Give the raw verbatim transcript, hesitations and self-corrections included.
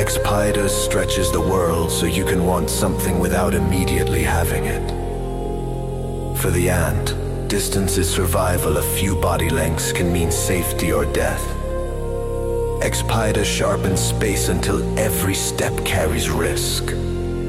Expida stretches the world so you can want something without immediately having it. For the ant, distance is survival. A few body lengths can mean safety or death. Expida sharpens space until every step carries risk.